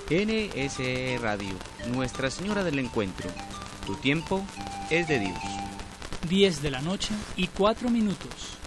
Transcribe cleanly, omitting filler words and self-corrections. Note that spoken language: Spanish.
NSE Radio, Nuestra Señora del Encuentro. Tu tiempo es de Dios. 10 de la noche y 4 minutos.